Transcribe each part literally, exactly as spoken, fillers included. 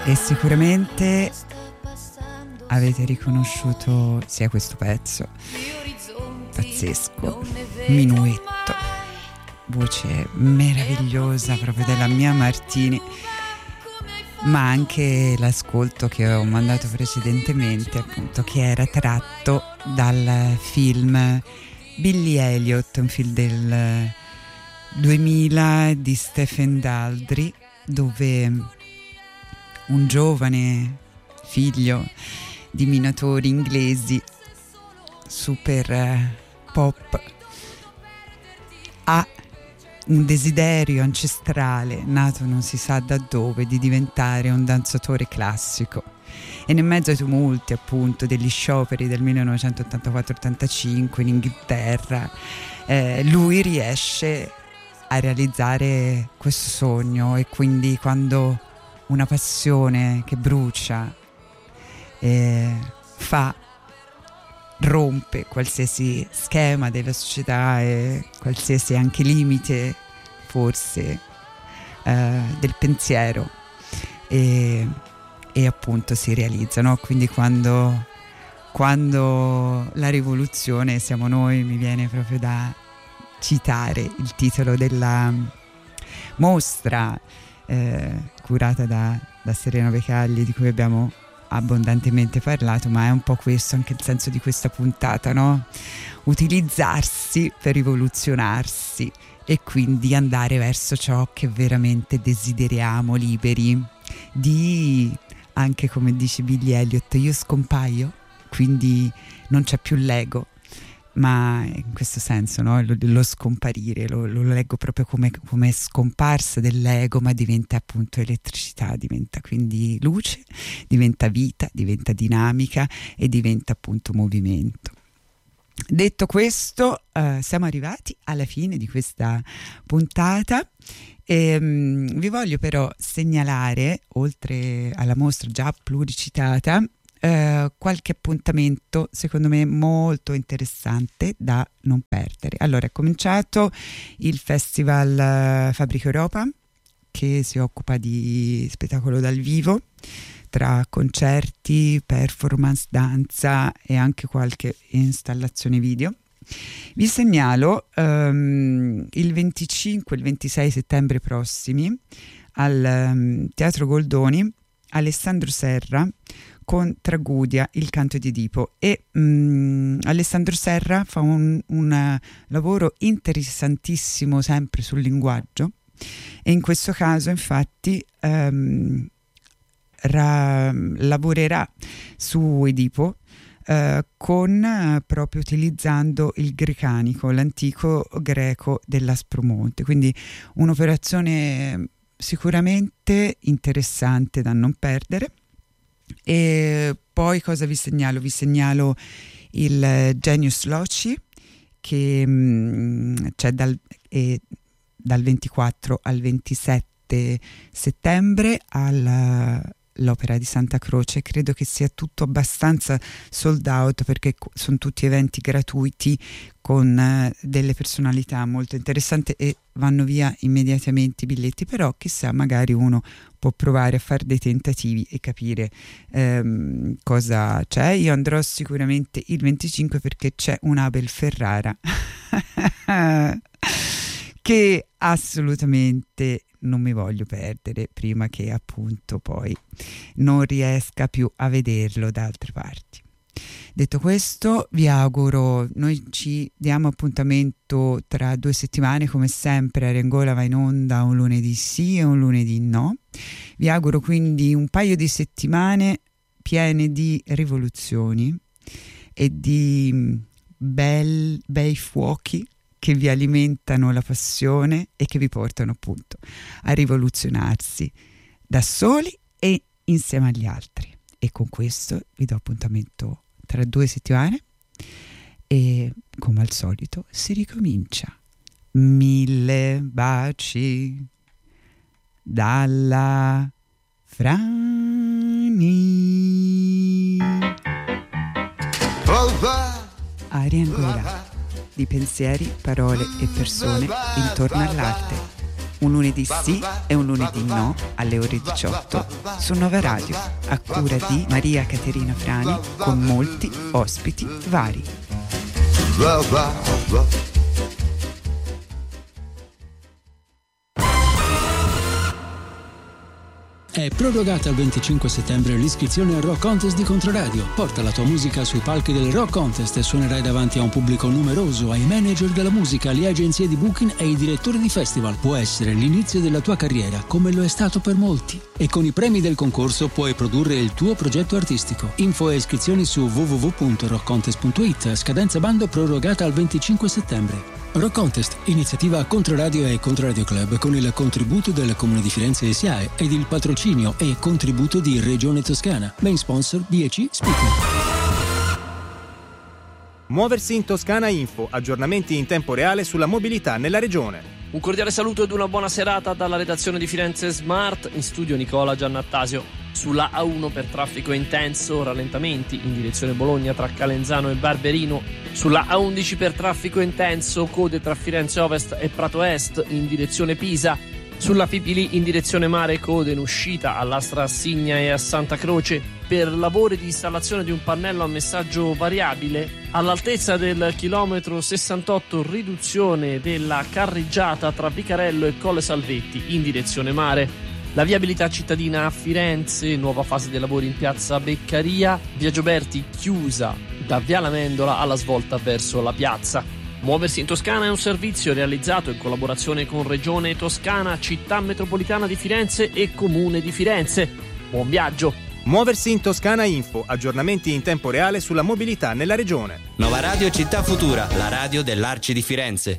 E sicuramente avete riconosciuto sia questo pezzo pazzesco, Minuetto, voce meravigliosa proprio della Mia Martini, ma anche l'ascolto che ho mandato precedentemente, appunto, che era tratto dal film Billy Elliot, un film del duemila di Stephen Daldry, dove un giovane figlio di minatori inglesi super eh, pop ha un desiderio ancestrale, nato non si sa da dove, di diventare un danzatore classico. E nel mezzo ai tumulti, appunto, degli scioperi del millenovecentottantaquattro ottantacinque in Inghilterra, eh, lui riesce a realizzare questo sogno, e quindi quando una passione che brucia eh, fa rompe qualsiasi schema della società e qualsiasi anche limite forse eh, del pensiero, e, e appunto si realizza, no? Quindi quando, quando la rivoluzione siamo noi, mi viene proprio da citare il titolo della mostra eh, curata da, da Serena Becagli, di cui abbiamo abbondantemente parlato, ma è un po' questo anche il senso di questa puntata, no? Utilizzarsi per rivoluzionarsi e quindi andare verso ciò che veramente desideriamo, liberi di, anche come dice Billy Elliot, io scompaio, quindi non c'è più l'ego, ma in questo senso, no? lo, lo scomparire lo, lo leggo proprio come, come scomparsa dell'ego, ma diventa appunto elettricità, diventa quindi luce, diventa vita, diventa dinamica e diventa appunto movimento. Detto questo, eh, siamo arrivati alla fine di questa puntata. E, um, vi voglio però segnalare, oltre alla mostra già pluricitata, Uh, qualche appuntamento secondo me molto interessante da non perdere. Allora, è cominciato il Festival uh, Fabbrica Europa, che si occupa di spettacolo dal vivo, tra concerti, performance, danza e anche qualche installazione video. Vi segnalo um, il venticinque e il ventisei settembre prossimi al um, Teatro Goldoni Alessandro Serra con Tragudia, il canto di Edipo, e mh, Alessandro Serra fa un, un lavoro interessantissimo sempre sul linguaggio, e in questo caso infatti um, ra, lavorerà su Edipo uh, con uh, proprio utilizzando il grecanico, l'antico greco dell'Aspromonte, quindi un'operazione sicuramente interessante da non perdere. E poi cosa vi segnalo? Vi segnalo il Genius Loci, che mh, c'è dal, eh, dal ventiquattro al ventisette settembre all'Opera di Santa Croce. Credo che sia tutto abbastanza sold out, perché sono tutti eventi gratuiti con eh, delle personalità molto interessanti, e vanno via immediatamente i biglietti, però chissà, magari uno può provare a fare dei tentativi e capire ehm, cosa c'è. Io andrò sicuramente il venticinque, perché c'è un'Abel Ferrara che assolutamente non mi voglio perdere, prima che appunto poi non riesca più a vederlo da altre parti. Detto questo, vi auguro, noi ci diamo appuntamento tra due settimane, come sempre Arengola va in onda un lunedì sì e un lunedì no. Vi auguro quindi un paio di settimane piene di rivoluzioni e di bel, bei fuochi che vi alimentano la passione e che vi portano appunto a rivoluzionarsi da soli e insieme agli altri. E con questo vi do appuntamento tra due settimane, e come al solito si ricomincia. Mille baci dalla Frani. Arengola, di pensieri, parole e persone intorno all'arte. un lunedì sì e un lunedì no alle ore diciotto su Nova Radio, a cura di Maria Caterina Frani, con molti ospiti vari. È prorogata al venticinque settembre l'iscrizione al Rock Contest di Controradio. Porta la tua musica sui palchi del Rock Contest e suonerai davanti a un pubblico numeroso, ai manager della musica, alle agenzie di booking e ai direttori di festival. Può essere l'inizio della tua carriera, come lo è stato per molti. E con i premi del concorso puoi produrre il tuo progetto artistico. Info e iscrizioni su w w w punto rock contest punto i t. Scadenza bando prorogata al venticinque settembre. Rock Contest, iniziativa Controradio e Controradio Club, con il contributo del Comune di Firenze e S I A E ed il patrocinio e contributo di Regione Toscana. Main sponsor B e C Speaker. Muoversi in Toscana Info, aggiornamenti in tempo reale sulla mobilità nella regione. Un cordiale saluto ed una buona serata dalla redazione di Firenze Smart, in studio Nicola Giannattasio. Sulla A uno per traffico intenso, rallentamenti in direzione Bologna tra Calenzano e Barberino. Sulla A undici per traffico intenso, code tra Firenze Ovest e Prato Est in direzione Pisa. Sulla Fipili in direzione mare, code in uscita all'Astra Assigna e a Santa Croce per lavori di installazione di un pannello a messaggio variabile. All'altezza del chilometro sessantotto, riduzione della carreggiata tra Vicarello e Colle Salvetti in direzione mare. La viabilità cittadina a Firenze, nuova fase dei lavori in piazza Beccaria, via Gioberti chiusa da via Lamendola alla svolta verso la piazza. Muoversi in Toscana è un servizio realizzato in collaborazione con Regione Toscana, Città Metropolitana di Firenze e Comune di Firenze. Buon viaggio! Muoversi in Toscana Info, aggiornamenti in tempo reale sulla mobilità nella regione. Nova Radio Città Futura, la radio dell'Arci di Firenze.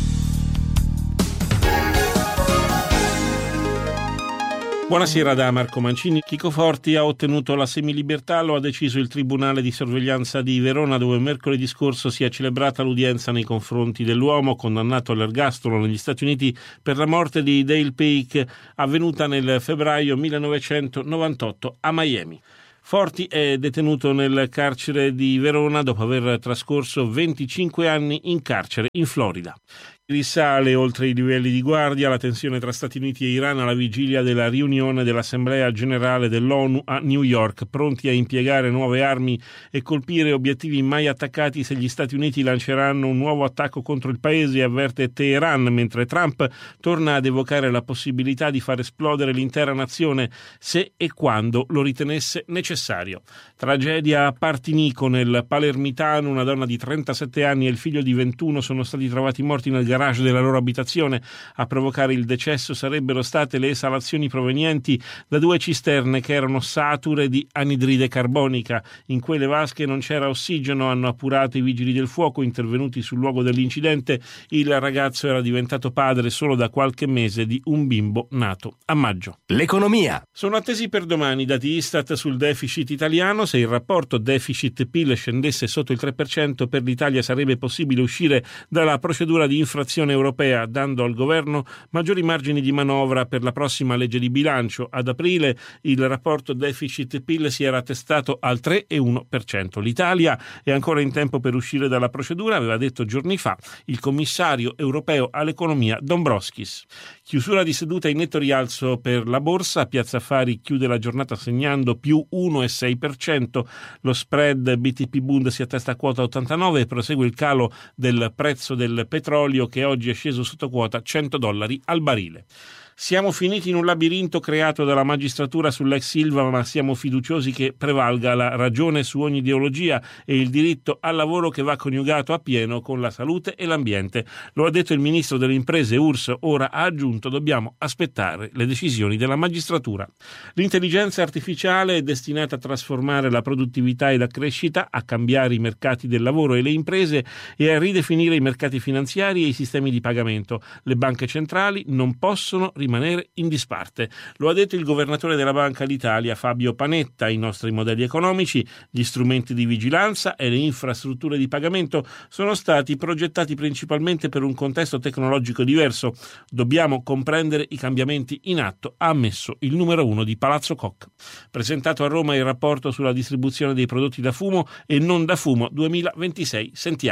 Buonasera da Marco Mancini. Chico Forti ha ottenuto la semilibertà, lo ha deciso il Tribunale di Sorveglianza di Verona, dove mercoledì scorso si è celebrata l'udienza nei confronti dell'uomo condannato all'ergastolo negli Stati Uniti per la morte di Dale Paik, avvenuta nel febbraio millenovecentonovantotto a Miami. Forti è detenuto nel carcere di Verona dopo aver trascorso venticinque anni in carcere in Florida. Risale oltre i livelli di guardia la tensione tra Stati Uniti e Iran alla vigilia della riunione dell'Assemblea Generale dell'ONU a New York, pronti a impiegare nuove armi e colpire obiettivi mai attaccati se gli Stati Uniti lanceranno un nuovo attacco contro il paese, avverte Teheran, mentre Trump torna ad evocare la possibilità di far esplodere l'intera nazione se e quando lo ritenesse necessario. Tragedia a Partinico, nel Palermitano, una donna di trentasette anni e il figlio di ventuno sono stati trovati morti nel garage della loro abitazione. A provocare il decesso sarebbero state le esalazioni provenienti da due cisterne che erano sature di anidride carbonica. In quelle vasche non c'era ossigeno, hanno appurato i vigili del fuoco intervenuti sul luogo dell'incidente. Il ragazzo era diventato padre solo da qualche mese di un bimbo nato a maggio. L'economia. Sono attesi per domani i dati Istat sul deficit italiano. Se il rapporto deficit-P I L scendesse sotto il tre per cento, per l'Italia sarebbe possibile uscire dalla procedura di infrazione europea, dando al governo maggiori margini di manovra per la prossima legge di bilancio. Ad aprile il rapporto deficit-P I L si era attestato al tre virgola uno per cento. L'Italia è ancora in tempo per uscire dalla procedura, aveva detto giorni fa il commissario europeo all'economia Dombrovskis. Chiusura di seduta in netto rialzo per la borsa. Piazza Affari chiude la giornata segnando più uno virgola sei per cento. Lo spread B T P Bund si attesta a quota ottantanove e prosegue il calo del prezzo del petrolio, che oggi è sceso sotto quota cento dollari al barile. Siamo finiti in un labirinto creato dalla magistratura sull'ex Ilva, ma siamo fiduciosi che prevalga la ragione su ogni ideologia e il diritto al lavoro che va coniugato appieno con la salute e l'ambiente. Lo ha detto il ministro delle imprese Urs, ora ha aggiunto: dobbiamo aspettare le decisioni della magistratura. L'intelligenza artificiale è destinata a trasformare la produttività e la crescita, a cambiare i mercati del lavoro e le imprese e a ridefinire i mercati finanziari e i sistemi di pagamento. Le banche centrali non possono rimanere in disparte. Lo ha detto il governatore della Banca d'Italia Fabio Panetta. I nostri modelli economici, gli strumenti di vigilanza e le infrastrutture di pagamento sono stati progettati principalmente per un contesto tecnologico diverso. Dobbiamo comprendere i cambiamenti in atto, ha ammesso il numero uno di Palazzo Koch. Presentato a Roma il rapporto sulla distribuzione dei prodotti da fumo e non da fumo duemilaventisei. Sentiamo.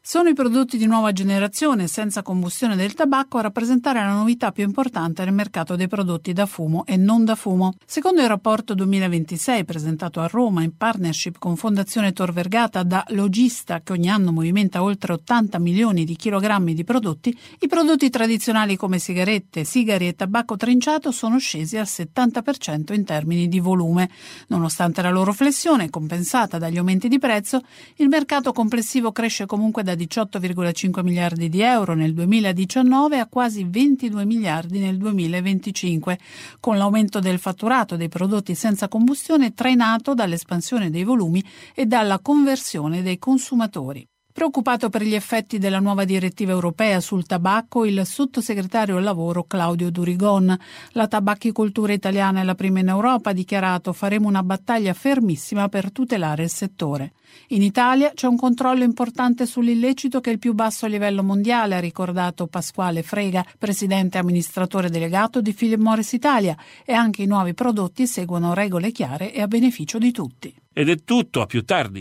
Sono i prodotti di nuova generazione senza combustione del tabacco a rappresentare la novità più importante nel mercato dei prodotti da fumo e non da fumo. Secondo il rapporto duemilaventisei presentato a Roma in partnership con Fondazione Tor Vergata da Logista, che ogni anno movimenta oltre ottanta milioni di chilogrammi di prodotti, i prodotti tradizionali come sigarette, sigari e tabacco trinciato sono scesi al settanta per cento in termini di volume. Nonostante la loro flessione, compensata dagli aumenti di prezzo, il mercato complessivo cresce comunque da diciotto virgola cinque miliardi di euro nel duemiladiciannove a quasi ventidue miliardi nel duemilaventicinque, con l'aumento del fatturato dei prodotti senza combustione trainato dall'espansione dei volumi e dalla conversione dei consumatori. Preoccupato per gli effetti della nuova direttiva europea sul tabacco, il sottosegretario al lavoro Claudio Durigon. La tabacchicoltura italiana è la prima in Europa, ha dichiarato: faremo una battaglia fermissima per tutelare il settore. In Italia c'è un controllo importante sull'illecito che è il più basso a livello mondiale, ha ricordato Pasquale Frega, presidente e amministratore delegato di Philip Morris Italia, e anche i nuovi prodotti seguono regole chiare e a beneficio di tutti. Ed è tutto, a più tardi.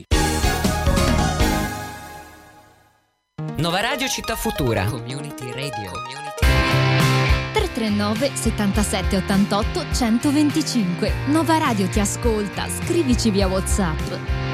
Nova Radio Città Futura. Community Radio. tre tre nove settantasette ottantotto centoventicinque. Nova Radio ti ascolta, scrivici via WhatsApp.